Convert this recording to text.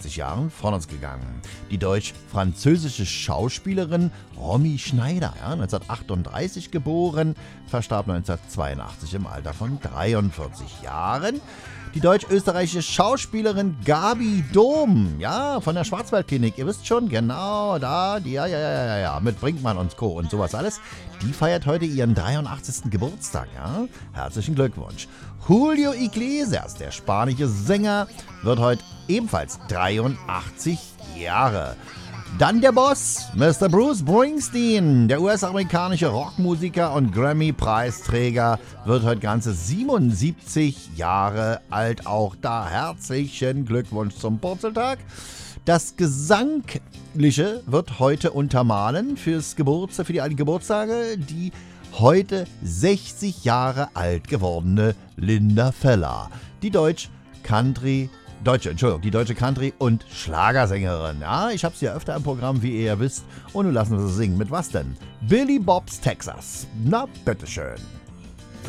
50 Jahren von uns gegangen. Die deutsch-französische Schauspielerin Romy Schneider, 1938 geboren, verstarb 1982 im Alter von 43 Jahren. Die deutsch-österreichische Schauspielerin Gabi Dom, von der Schwarzwaldklinik, ihr wisst schon, genau, da, mit Brinkmann und Co. und sowas alles, die feiert heute ihren 83. Geburtstag, Herzlichen Glückwunsch. Julio Iglesias, der spanische Sänger, wird heute ebenfalls 83 Jahre. Dann der Boss, Mr. Bruce Springsteen, der US-amerikanische Rockmusiker und Grammy-Preisträger, wird heute ganze 77 Jahre alt. Auch da herzlichen Glückwunsch zum Purzeltag. Das Gesangliche wird heute untermalen für die alten Geburtstage, die heute 60 Jahre alt gewordene Linda Feller, die deutsche Country- und Schlagersängerin. Ich habe sie ja öfter im Programm, wie ihr ja wisst. Und nun lassen wir sie singen. Mit was denn? Billy Bob's Texas. Na, bitteschön.